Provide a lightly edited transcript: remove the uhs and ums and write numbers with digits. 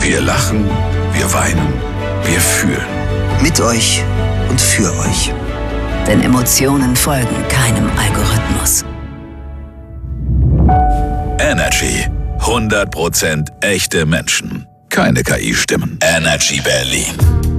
Wir lachen, wir weinen, wir fühlen. Mit euch und für euch. Denn Emotionen folgen keinem Algorithmus. Energy. 100% echte Menschen. Keine KI-Stimmen. Energy Berlin.